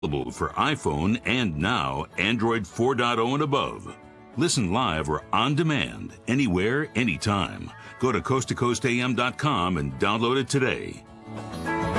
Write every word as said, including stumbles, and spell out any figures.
Available for iPhone and now Android four point oh and above. Listen live or on demand, anywhere, anytime. Go to coast to coast a m dot com and download it today.